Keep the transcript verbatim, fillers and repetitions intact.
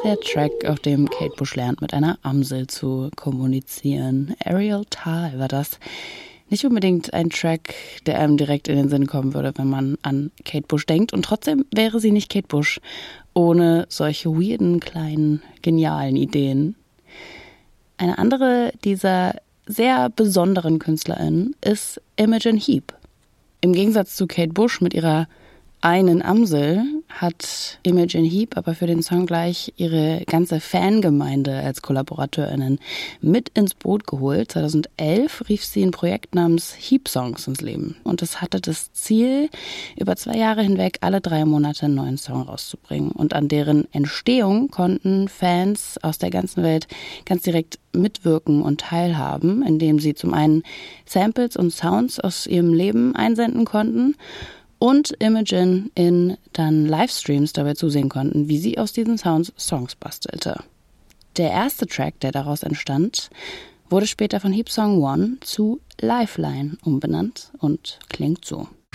der Track, auf dem Kate Bush lernt, mit einer Amsel zu kommunizieren. Ariel Tal war das. Nicht unbedingt ein Track, der einem direkt in den Sinn kommen würde, wenn man an Kate Bush denkt. Und trotzdem wäre sie nicht Kate Bush ohne solche weirden, kleinen, genialen Ideen. Eine andere dieser sehr besonderen KünstlerInnen ist Imogen Heap. Im Gegensatz zu Kate Bush mit ihrer einen Amsel hat Imogen Heap aber für den Song gleich ihre ganze Fangemeinde als KollaborateurInnen mit ins Boot geholt. zweitausendelf rief sie ein Projekt namens Heap Songs ins Leben. Und es hatte das Ziel, über zwei Jahre hinweg alle drei Monate einen neuen Song rauszubringen. Und an deren Entstehung konnten Fans aus der ganzen Welt ganz direkt mitwirken und teilhaben, indem sie zum einen Samples und Sounds aus ihrem Leben einsenden konnten und Imogen in dann Livestreams dabei zusehen konnten, wie sie aus diesen Sounds Songs bastelte. Der erste Track, der daraus entstand, wurde später von Heap Song One zu Lifeline umbenannt und klingt so.